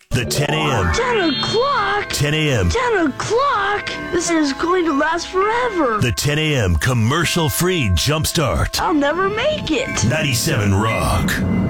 The 10 a.m. 10 o'clock? 10 a.m. 10 o'clock? This is going to last forever. The 10 a.m. commercial-free Jumpstart. I'll never make it. 97 Rock.